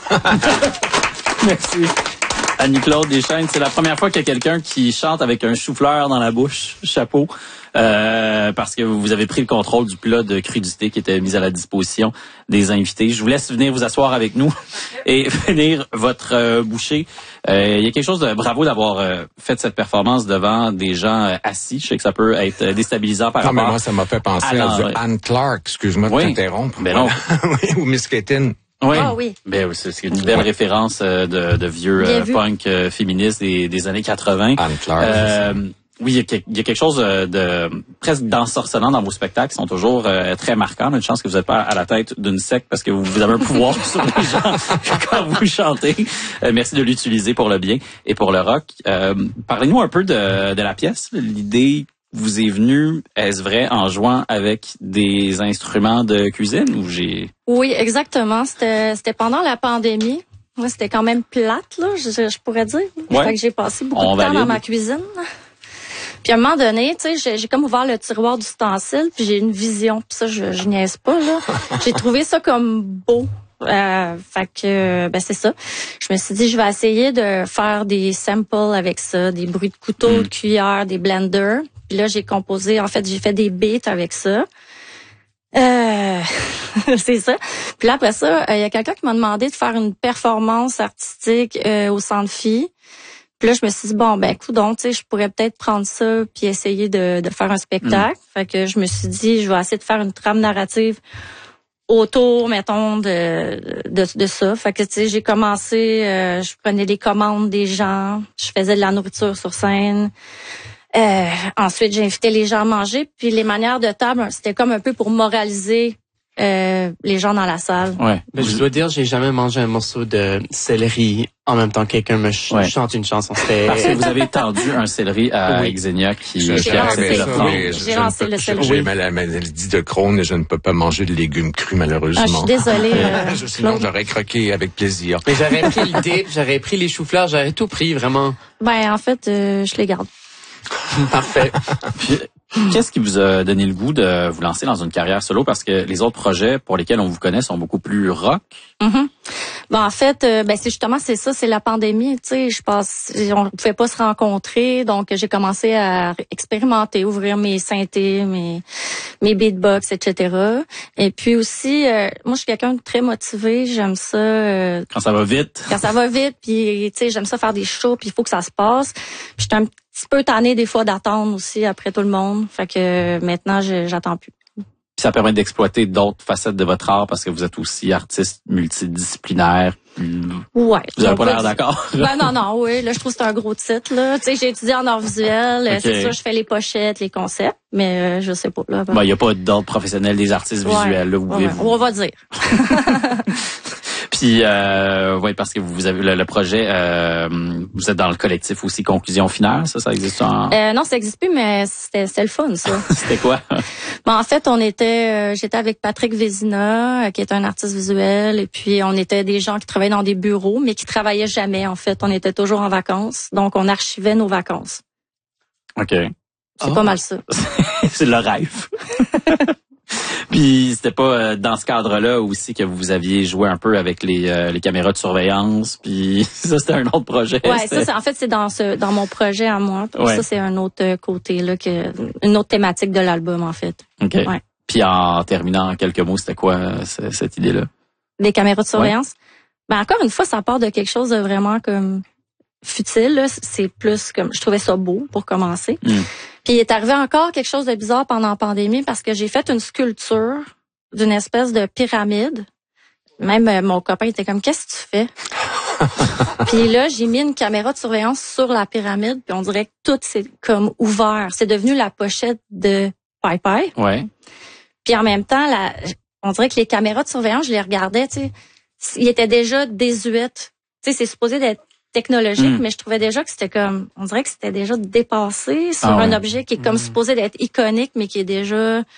Merci. Annie-Claude Deschênes, c'est la première fois qu'il y a quelqu'un qui chante avec un chou-fleur dans la bouche. Chapeau. Parce que vous avez pris le contrôle du plat de crudité qui était mis à la disposition des invités. Je vous laisse venir vous asseoir avec nous et finir votre bouchée. Il y a quelque chose de bravo d'avoir fait cette performance devant des gens assis. Je sais que ça peut être déstabilisant par rapport. Non, mais moi, ça m'a fait penser à Anne Clark, excuse-moi de t'interrompre. Ben non. Oui, ou Miss Ketin. Oui, oui. Ben, c'est une belle référence de vieux punk féministes des années 80. Anne Clark. Oui, il y a quelque chose de presque d'ensorcelant dans vos spectacles. Ils sont toujours très marquants. On a une chance que vous n'êtes pas à la tête d'une secte parce que vous avez un pouvoir sur les gens quand vous chantez. Merci de l'utiliser pour le bien et pour le rock. Parlez-nous un peu de la pièce. L'idée vous est venue, est-ce vrai, en jouant avec des instruments de cuisine ou j'ai... Oui, exactement. C'était pendant la pandémie. Moi, c'était quand même plate, là, je pourrais dire. Ouais. Fait que j'ai passé beaucoup de temps dans ma cuisine. Puis à un moment donné, tu sais, j'ai comme ouvert le tiroir d'ustensiles, puis j'ai une vision. Puis ça, je niaise pas, là. J'ai trouvé ça comme beau. Fait que, c'est ça. Je me suis dit, je vais essayer de faire des samples avec ça, des bruits de couteau, de cuillère, des blenders. Puis là, j'ai fait des beats avec ça. C'est ça. Puis là, après ça, il y a quelqu'un qui m'a demandé de faire une performance artistique au Centre Phi. Puis là, je me suis dit, coudonc, tu sais, je pourrais peut-être prendre ça puis essayer de faire un spectacle. Fait que je me suis dit, je vais essayer de faire une trame narrative autour, mettons, de ça. Fait que, tu sais, j'ai commencé, je prenais les commandes des gens, je faisais de la nourriture sur scène. Ensuite, j'ai invité les gens à manger. Puis les manières de table, c'était comme un peu pour moraliser les gens dans la salle. Ouais. Mais je dois dire, j'ai jamais mangé un morceau de céleri en même temps que quelqu'un me chante une chanson. Parce que vous avez tendu un céleri à Xenia qui j'ai lancé le céleri. J'ai la maladie de Crohn et je ne peux pas manger de légumes crus, malheureusement. Je suis désolée. Sinon, j'aurais croqué avec plaisir. Mais j'aurais pris le dip, j'aurais pris les choux-fleurs, j'aurais tout pris, vraiment. En fait, je les garde. Parfait. Puis, qu'est-ce qui vous a donné le goût de vous lancer dans une carrière solo? Parce que les autres projets pour lesquels on vous connaît sont beaucoup plus rock. Mm-hmm. En fait, c'est la pandémie. Tu sais, on pouvait pas se rencontrer, donc j'ai commencé à expérimenter, ouvrir mes synthés, mes beatbox, etc. Et puis aussi, moi, je suis quelqu'un de très motivé. J'aime ça. Quand ça va vite. Quand ça va vite, puis tu sais, j'aime ça faire des shows, puis il faut que ça se passe. Puis j'étais un petit peu tannée des fois d'attendre aussi après tout le monde. Fait que maintenant, j'attends plus. Puis ça permet d'exploiter d'autres facettes de votre art parce que vous êtes aussi artiste multidisciplinaire. Ouais. Vous avez pas l'air d'accord? Oui. Là, je trouve que c'est un gros titre, là. Tu sais, j'ai étudié en art visuel. Okay. C'est ça, je fais les pochettes, les concepts. Mais je sais pas, là. Il y a pas d'ordre professionnel des artistes visuels, là. On va dire. Puis, parce que vous avez le projet, vous êtes dans le collectif aussi Conclusion Finale, ça existe non, ça existe plus, mais c'était le fun, ça. C'était quoi? En fait, j'étais avec Patrick Vézina, qui est un artiste visuel, et puis on était des gens qui travaillaient dans des bureaux, mais qui travaillaient jamais, en fait. On était toujours en vacances, donc on archivait nos vacances. OK. C'est pas mal ça. C'est le rêve. Puis c'était pas dans ce cadre-là aussi que vous aviez joué un peu avec les caméras de surveillance, puis ça c'était un autre projet. Ouais, c'est dans mon projet à moi. Ouais. Ça c'est un autre côté là, une autre thématique de l'album en fait. OK. Ouais. Puis en terminant en quelques mots, c'était quoi cette idée-là? Des caméras de surveillance. Ouais. Encore une fois, ça part de quelque chose de vraiment comme futile là. C'est plus comme je trouvais ça beau pour commencer. Puis il est arrivé encore quelque chose de bizarre pendant la pandémie parce que j'ai fait une sculpture d'une espèce de pyramide. Même mon copain était comme, qu'est-ce que tu fais? Puis là, j'ai mis une caméra de surveillance sur la pyramide, puis on dirait que tout s'est comme ouvert. C'est devenu la pochette de Pai Pai. Ouais. Puis en même temps, on dirait que les caméras de surveillance, je les regardais, tu sais, ils étaient déjà désuètes. Tu sais, c'est supposé d'être technologique, mais je trouvais déjà que c'était comme, on dirait que c'était déjà dépassé sur un objet qui est comme supposé d'être iconique, mais qui est déjà